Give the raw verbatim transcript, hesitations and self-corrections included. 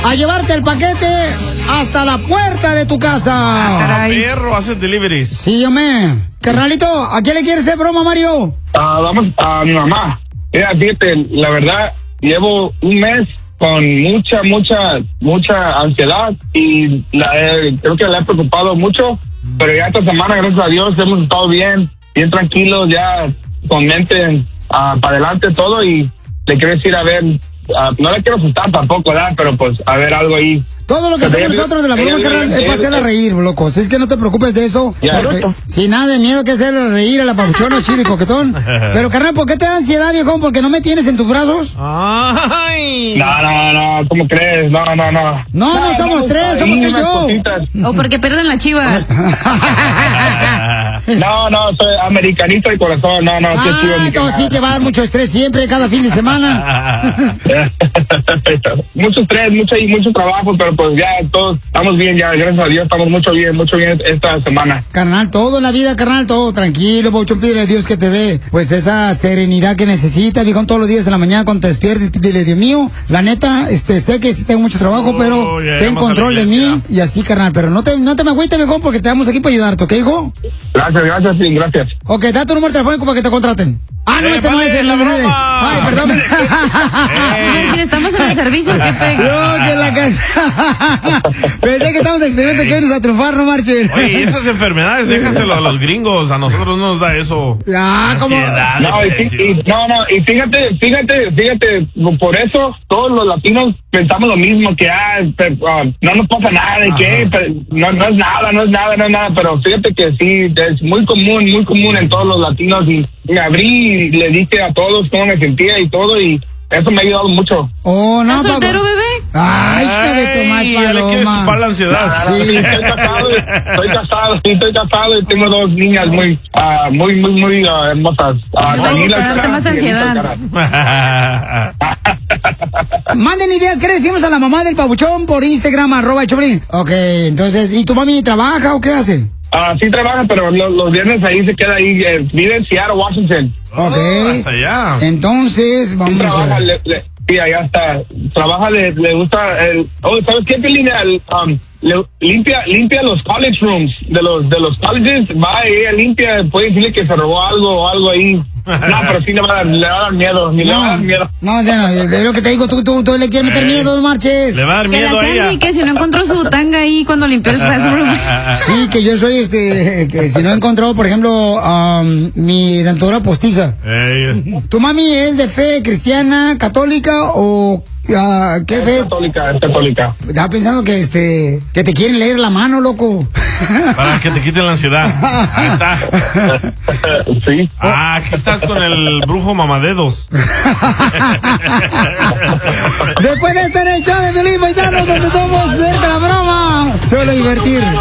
a llevarte el paquete hasta la puerta de tu casa. Ah, perro, haces deliveries. Sí, hombre. Carnalito, ¿a quién le quieres hacer broma, Mario? Ah, vamos a mi mamá. Mira, fíjate, la verdad, llevo un mes con mucha, mucha, mucha ansiedad y la, eh, creo que la he preocupado mucho, pero ya esta semana, gracias a Dios, hemos estado bien, bien tranquilos, ya con mente uh, para adelante todo, y le quiero decir, a ver, uh, no le quiero asustar tampoco, ¿verdad? Pero pues, a ver, algo ahí. Todo lo que hacemos nosotros de la broma, carnal, es para hacerla reír, loco. Si es que no te preocupes de eso. Porque sin nada de miedo que hacerle reír a la papuchona, chido y coquetón. Pero, carnal, ¿por qué te da ansiedad, viejón? ¿Porque no me tienes en tus brazos? Ay. No, no, no, ¿cómo crees? No, no, no. No, no, no somos tres, somos tú y yo. O porque pierden las Chivas. No, no, soy americanista de corazón. No, no, ah, qué chido. Entonces sí te va a dar mucho estrés siempre, cada fin de semana. Mucho estrés, mucho, mucho trabajo, pero pues ya todos estamos bien, ya gracias a Dios estamos mucho bien, mucho bien esta semana. Carnal, todo en la vida, carnal, todo tranquilo, Pauchón, pídele a Dios que te dé pues esa serenidad que necesitas, viejón, todos los días en la mañana cuando te despiertes, pídele, Dios mío, la neta, este, sé que sí tengo mucho trabajo, oh, pero ya, ten control de mí y así, carnal, pero no te, no te me agüites, viejón, porque te damos aquí para ayudarte, ¿ok, hijo? Gracias, gracias, sí, gracias. Ok, da tu número telefónico para que te contraten. Ah, no, eh, ese vale, no es el nombre de... Ay, perdón. Eh. Estamos en el servicio, ¿qué pex? No, que en la casa. Pensé que estamos en el segmento que vienes a triunfar, no marchen. Oye, esas enfermedades, déjaselo a los gringos. A nosotros no nos da eso. Ah, ¿cómo? No, y, y, no, no, y fíjate, fíjate, fíjate, por eso todos los latinos pensamos lo mismo, que ah, pero, uh, no nos pasa nada, y que no, no es nada, no es nada, no es nada, pero fíjate que sí, es muy común, muy común en todos los latinos, y me abrí y le dije a todos cómo me sentía y todo, y eso me ha ayudado mucho. Oh, no, ¿Estás soltero, bebé? Ay, hija de tu madre, paloma. Le quieres chupar la ansiedad. Sí. Estoy casado, estoy casado, sí, estoy casado y tengo dos niñas muy, uh, muy, muy, muy uh, hermosas. Uh, Daniela, más ansiedad. Manden ideas, ¿qué le decimos a la mamá del pabuchón por Instagram, arroba Choplin? Ok, entonces, ¿y tu mami trabaja o qué hace? Ah, uh, sí trabaja, pero lo, los viernes ahí se queda ahí, eh, vive en Seattle, Washington. Ok. Oh, hasta allá. Entonces, vamos sí, trabaja, a... Le, le, sí, allá está. Trabaja, le, le gusta el... Oh, ¿sabes qué, Pelina? Um, le, limpia limpia los college rooms de los de los colleges, va ella limpia, puede decirle que se robó algo o algo ahí. No, pero sí le va a dar, le va a dar miedo, ni no, le va a dar miedo. No, ya no, es lo que te digo, tú, tú, tú le quieres meter eh, miedo, no marches. Le va a dar miedo que la a ella. Candy, que si no encontró su tanga ahí cuando limpió el classroom. Sí, que yo soy este, que si no encontró, por ejemplo, um, mi dentadura postiza. Eh. ¿Tu mami es de fe cristiana, católica o uh, qué fe? Es católica, es católica. Estaba pensando que este, que te quieren leer la mano, loco. Para que te quiten la ansiedad. Ahí está. Sí. Ah, aquí estás con el brujo mamadedos. Después de estar en el show de Felipe Paisano, donde todos cerca la broma, se van a divertir.